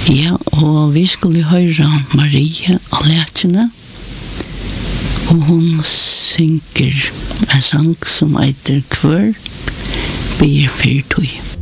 Ja, og vi skulle høre Marie og Lætjene, og hun synger en sang som heter Kvør, ber fyrtøy.